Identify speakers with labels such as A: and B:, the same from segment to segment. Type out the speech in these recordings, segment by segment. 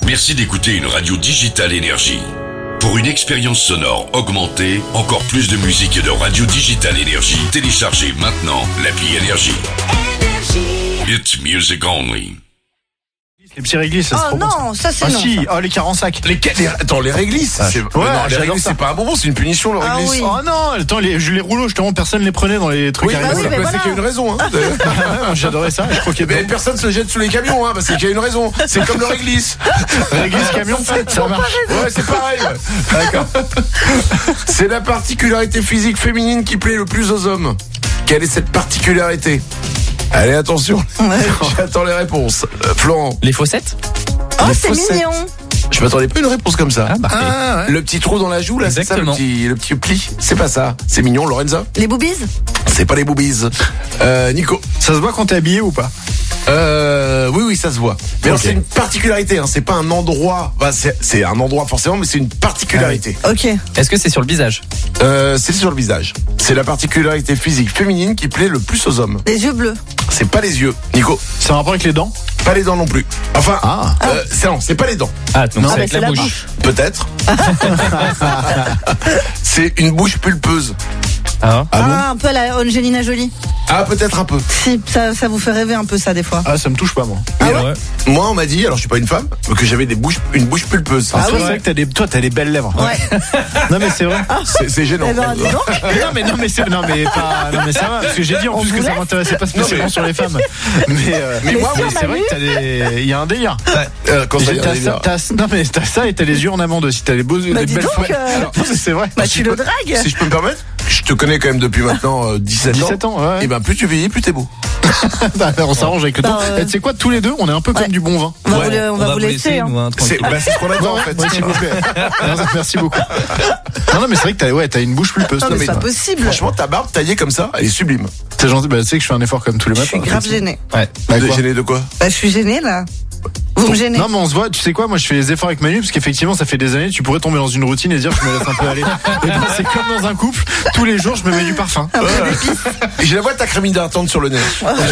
A: Merci d'écouter une radio Digital Énergie. Pour une expérience sonore augmentée, encore plus de musique et de radio Digital Énergie, téléchargez maintenant l'appli Énergie. It's music only.
B: Les petits réglisses, ça se
C: Oh
B: propose.
C: non, ça c'est
B: Ah
C: non.
B: si,
C: ça.
B: les 45.
D: Attends, les réglisses.
B: Ah,
D: c'est...
B: ouais,
D: non, les
B: j'adore
D: réglisses,
B: ça.
D: c'est pas un bonbon, c'est une punition, le
C: Ah
D: réglisse.
C: oui.
B: Oh non, attends, les rouleaux, justement, personne les prenait dans les trucs
D: Oui,
B: à
D: bah
B: rigoler.
C: oui, mais
D: c'est
C: voilà.
D: qu'il y a une raison. Hein.
B: Ouais, j'adorais ça, je crois qu'il y
D: Mais
B: avait
D: personne se jette sous les camions, hein, parce qu'il y a une raison. C'est comme le réglisse.
B: réglisse camion, ça marche.
D: Ouais, c'est pareil.
B: D'accord.
D: C'est la particularité physique féminine qui plaît le plus aux hommes. Quelle est cette particularité? Allez, attention. J'attends les réponses. Florent.
E: Les fossettes?
C: Oh,
E: Les
C: c'est
E: faussettes.
C: mignon.
D: Je m'attendais pas à une réponse comme ça.
E: Ah, bah,
B: ouais.
D: Le petit trou dans la joue, là, c'est ça,
E: Exactement.
D: le petit pli. C'est pas ça. C'est mignon, Lorenza.
C: Les boobies.
D: C'est pas les boobies. Nico.
B: Ça se voit quand t'es habillé ou pas?
D: Oui, ça se voit. Mais alors,
B: Ok.
D: c'est une particularité, hein. C'est pas un endroit. Bah, c'est un endroit forcément, mais c'est une particularité.
C: Ok.
E: Est-ce que c'est sur le visage?
D: C'est sur le visage. C'est la particularité physique féminine qui plaît le plus aux hommes.
C: Les yeux bleus.
D: C'est pas les yeux. Nico.
B: C'est un rapport avec les dents?
D: Pas les dents non plus. Enfin,
B: Ah.
D: c'est pas les dents.
E: Ah, donc
B: Non,
E: c'est
C: bah,
E: avec
C: c'est
E: la
C: la
E: bouche.
C: bouche.
D: Peut-être. C'est une bouche pulpeuse.
E: Ah.
C: Un peu à la Angelina Jolie.
D: Ah, peut-être un peu.
C: Si, ça vous fait rêver un peu ça des fois.
B: Ah, ça me touche pas, moi.
E: Ouais.
D: Moi, on m'a dit, alors je suis pas une femme, que j'avais une bouche pulpeuse.
B: Ah,
C: oui.
B: c'est vrai que t'as des belles lèvres.
C: Ouais.
B: Non, mais c'est vrai.
D: C'est gênant.
C: Eh ben, dis donc.
B: Non, mais ça va, parce que j'ai dit en plus que ça m'intéressait pas spécialement sur les femmes. Mais moi,
C: sûr,
B: c'est vrai que il y a un délire.
D: Quand ça, il y a
B: T'as
D: des
B: ça,
D: liens.
B: non, mais t'as ça et t'as les yeux en amande aussi. T'as les beaux,
C: Bah,
B: les
C: dis
B: belles
C: donc,
B: fois. C'est vrai.
C: Bah,
D: Si
C: tu
D: je
C: le
D: peux-
C: dragues.
D: Si je peux me permettre, je te connais quand même depuis maintenant 17 ans.
B: 17 ans, ouais.
D: Et ben plus tu vieillis, plus t'es beau.
B: On s'arrange avec le temps.
C: Bah,
B: Et tu sais quoi, tous les deux, on est un peu comme
C: Ouais.
B: du bon vin.
C: On va vous laisser.
E: nous, hein,
D: C'est
E: tranquille.
D: c'est ce qu'on a dit en fait.
B: Ouais, s'il vous plaît. Merci beaucoup. Non, mais c'est vrai que t'as une bouche pulpeuse.
C: Non, mais
B: toi,
C: c'est pas
B: mais-
C: possible.
D: Franchement, ta barbe taillée comme ça, elle est sublime.
B: C'est gentil, bah, tu sais que je fais un effort comme tous les
C: Je
B: matins.
C: suis grave gênée.
E: Ouais.
B: Bah,
D: T'es
B: quoi
D: gêné de quoi?
C: Bah, je suis gênée là. Vous me gênez.
B: Non, mais on se voit, tu sais quoi, moi je fais les efforts avec Manu parce qu'effectivement ça fait des années, tu pourrais tomber dans une routine et dire je me laisse un peu aller. Et ben, c'est comme dans un couple, tous les jours je me mets du parfum.
D: Et j'ai la voix de ta crème hydratante sur le nez.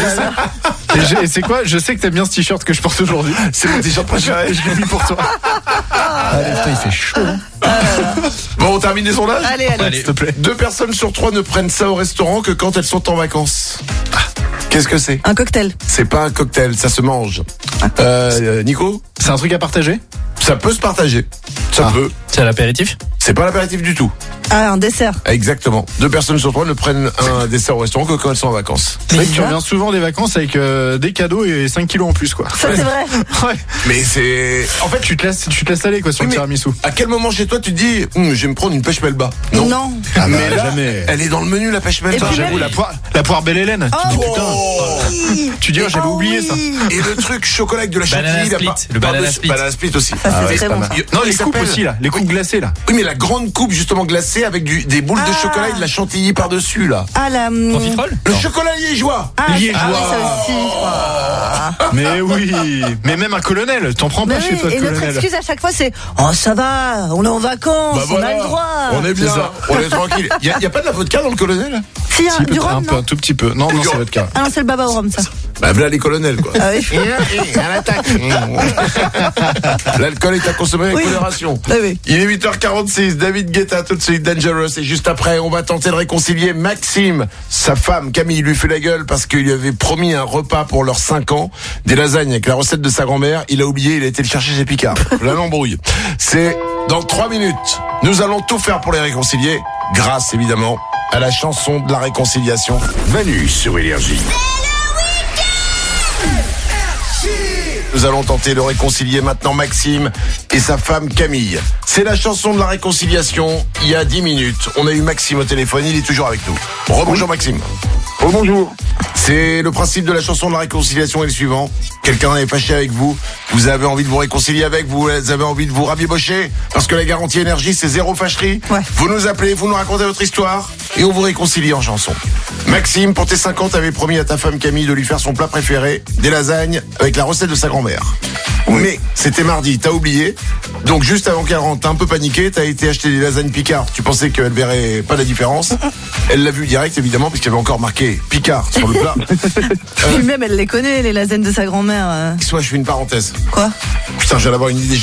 B: Et c'est quoi, je sais que t'aimes bien ce t-shirt que je porte aujourd'hui.
D: C'est mon t-shirt préféré.
B: Je l'ai mis pour toi. Allez, putain, il fait chaud. Hein.
D: Bon, on termine les sondages.
C: Allez.
B: S'il te plaît.
D: 2 personnes sur 3 ne prennent ça au restaurant que quand elles sont en vacances. Qu'est-ce que c'est?
C: Un cocktail.
D: C'est pas un cocktail, ça se mange. Nico,
B: C'est un truc à partager?
D: ça peut se partager. Ça peut.
E: C'est à l'apéritif?
D: C'est pas l'apéritif du tout.
C: Ah, un dessert.
D: Exactement. 2 personnes sur 3 ne prennent un dessert au restaurant que quand elles sont en vacances.
B: C'est vrai que tu
C: bizarre.
B: reviens souvent des vacances avec des cadeaux et 5 kilos en plus, quoi.
C: Ça, c'est vrai.
B: Ouais.
D: Mais c'est... En fait,
B: Tu te laisses aller, quoi, sur
D: Oui,
B: le
D: mais
B: tiramisu.
D: à quel moment chez toi tu te dis je vais me prendre une pêche melba?
C: Non.
B: Ah,
D: Mais là,
B: jamais.
D: elle est dans le menu la pêche melba.
C: Et puis
B: J'avoue,
C: même-
B: la poire belle Hélène. Tu te dis, putain.
C: Oui.
B: Tu dis, oh, j'avais
C: Oh,
B: oublié
C: oui.
B: ça.
D: Et le truc chocolat avec de la
E: Banana
D: chantilly.
E: split,
D: là,
E: le banana
D: par-dessus-
E: split.
D: Banana split aussi.
C: Ça, c'est très bon.
D: Il-
B: Non,
D: il
B: les coupes
D: s'appelle-
B: aussi, là. Les coupes glacées, là.
D: Oui, mais la grande coupe justement glacée avec des boules de
C: Ah.
D: chocolat et de la chantilly par-dessus là.
C: Ah, la.
E: Profiterole?
D: Le chocolat liégeois.
C: Ah,
B: Liégeois.
C: ah oui, ça aussi.
B: Mais oui. Mais même un colonel. T'en prends
C: Mais
B: pas chez
C: oui,
B: toi,
C: et
B: le
C: notre
B: colonel.
C: excuse à chaque fois, c'est oh, ça va, on est en vacances,
D: Bah
C: on a le droit.
D: On est bien,
B: C'est ça.
D: on est tranquille. Y a pas de la vodka dans le colonel?
C: Si,
B: Si,
C: du
B: peut-être
C: rhum,
B: un peu,
C: non
B: un tout petit peu. Non,
D: Du
B: c'est
D: rhum.
B: votre cas.
C: Ah non, c'est le baba au rhum, ça.
D: Bah voilà les colonels quoi.
C: Ah oui.
D: À l'attaque. L'alcool est à consommer avec
C: Oui.
D: modération.
C: Ah oui.
D: Il est 8h46, David Guetta tout de suite, Dangerous. Et juste après, on va tenter de réconcilier Maxime. Sa femme, Camille, lui fait la gueule parce qu'il lui avait promis un repas pour leurs 5 ans. Des lasagnes avec la recette de sa grand-mère. Il a oublié, il a été le chercher chez Picard. Là, l'embrouille. C'est dans 3 minutes. Nous allons tout faire pour les réconcilier. Grâce, évidemment, à la chanson de la réconciliation.
A: Manu sur Énergie.
D: Nous allons tenter de réconcilier maintenant Maxime et sa femme Camille. C'est la chanson de la réconciliation. Il y a 10 minutes, on a eu Maxime au téléphone, il est toujours avec nous. Rebonjour Maxime.
F: Oh, bonjour.
D: C'est le principe de la chanson de la réconciliation est le suivant. Quelqu'un est fâché avec vous, vous avez envie de vous réconcilier avec, vous avez envie de vous rabibocher, parce que la garantie énergie c'est 0 fâcherie.
C: Ouais.
D: Vous nous appelez, vous nous racontez votre histoire, et on vous réconcilie en chanson. Maxime, pour tes 5 ans, t'avais promis à ta femme Camille de lui faire son plat préféré, des lasagnes, avec la recette de sa grand-mère. Mais c'était mardi, t'as oublié. Donc juste avant qu'elle rentre, t'as un peu paniqué, t'as été acheter des lasagnes Picard. Tu pensais qu'elle verrait pas la différence. Elle l'a vu direct évidemment, puisqu'il y avait encore marqué Picard sur le plat.
C: Puis même, elle les connaît, les lasagnes de sa grand-mère.
D: Moi, je fais une parenthèse.
C: Quoi?
D: Putain, je viens d'avoir une idée